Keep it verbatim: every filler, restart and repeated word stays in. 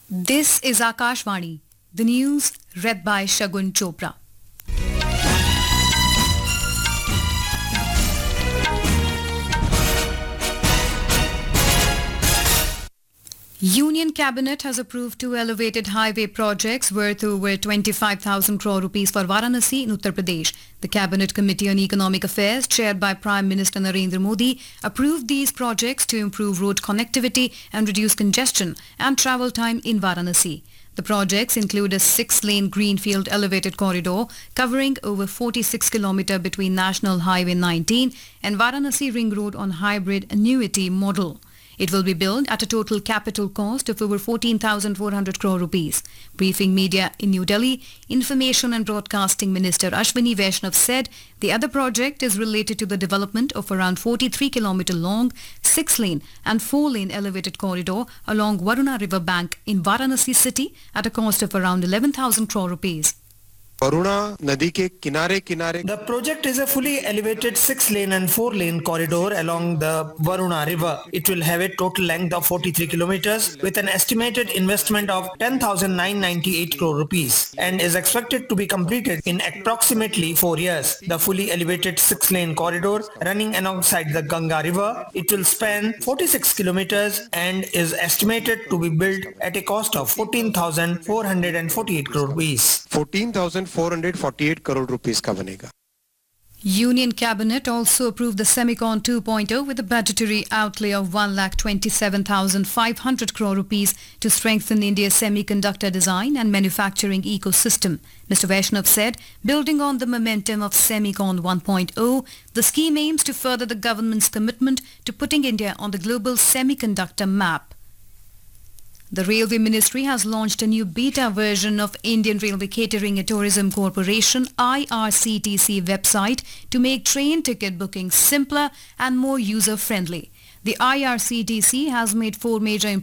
This is Akashvani, the news read by Shagun Chopra. Union Cabinet has approved two elevated highway projects worth over twenty-five thousand crore rupees for Varanasi in Uttar Pradesh. The Cabinet Committee on Economic Affairs, chaired by Prime Minister Narendra Modi, approved these projects to improve road connectivity and reduce congestion and travel time in Varanasi. The projects include a six-lane greenfield elevated corridor covering over forty-six kilometers between National Highway nineteen and Varanasi Ring Road on hybrid annuity model. It will be built at a total capital cost of over fourteen thousand four hundred crore rupees. Briefing media in New Delhi, Information and Broadcasting Minister Ashwini Vaishnav said the other project is related to the development of around forty-three kilometer long, six-lane and four-lane elevated corridor along Varuna river bank in Varanasi city at a cost of around eleven thousand crore rupees. Varuna नदी के किनारे किनारे The project is a fully elevated six-lane and four-lane corridor along the Varuna river. It will have a total length of forty-three kilometers with an estimated investment of ten thousand nine hundred ninety-eight crore rupees and is expected to be completed in approximately four years. The fully elevated six-lane corridor running alongside the Ganga river, it will span forty-six kilometers and is estimated to be built at a cost of fourteen thousand four hundred forty-eight crore rupees. fourteen thousand four hundred forty-eight crore rupees का बनेगा. Union Cabinet also approved the Semicon two point oh with a budgetary outlay of one lakh twenty-seven thousand five hundred crore rupees to strengthen India's semiconductor design and manufacturing ecosystem. Mister Vaishnav said, building on the momentum of Semicon one point oh, the scheme aims to further the government's commitment to putting India on the global semiconductor map. The Railway Ministry has launched a new beta version of Indian Railway Catering and Tourism Corporation I R C T C website to make train ticket booking simpler and more user-friendly. The I R C T C has made four major